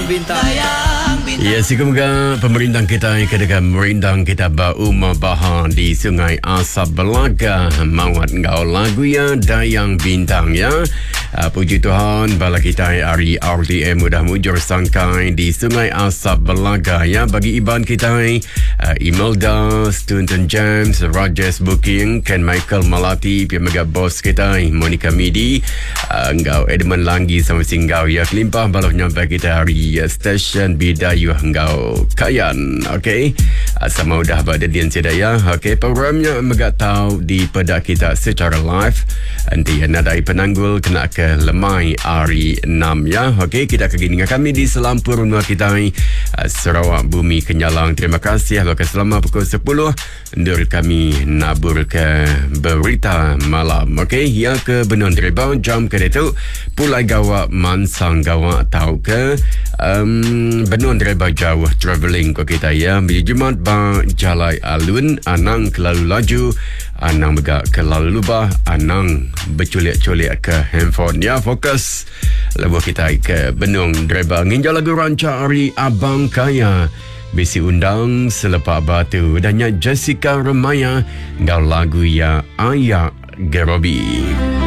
bintang. Ya, semoga pemerintah kita kedekan merindang kita berumah bahan di Sungai Asap Belaga mawat ngau lagu ya Dayang Bintang ya. Puji Tuhan bala kita hari RTM mudah mujur sangkai di Sungai Asap Belaga ya. Bagi iban kita Imelda, Stunton James, Rajesh Booking, Ken Michael Malati, pihak mega bos kita Monica Midi, ngau Edmund Langgi sama singgau ya kelimpah bala nyampai kita hari stesen Bidayu ngau Kayan. Okey, sama udah pada dian sedaya. Okey, programnya megak tahu di pada kita secara live. Nanti nadai penanggul kena ke Lemai hari 6 ya. Okey, kita kegini dengan kami di Selampur rumah kita Sarawak Bumi Kenyalang. Terima kasih. Ke selama pukul 10 ndur kami nabur ke berita malam. Okey, ya ke Benon Terbang jam ke itu Pulai Gawak Mansang Gawak tahu ke Benon Terbang jauh travelling ko kita ya. Bila Jumat bang Jalai Alun anang kelalu laju, anang begak kelalu lubah, anang berculik-culik ke handphone ya. Fokus lagu kita ke Benong Terbang nginjal lagu ranca hari Abang Kaya bisi undang selepas batu dan Jessica Remaya ngau lagu ya Ayak Gerobi.